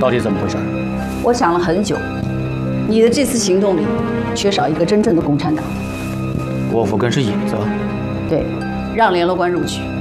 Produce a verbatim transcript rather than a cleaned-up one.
到底怎么回事？ 我想了很久，你的这次行动里缺少一个真正的共产党。 郭福根是影子。 对，让联络官入去。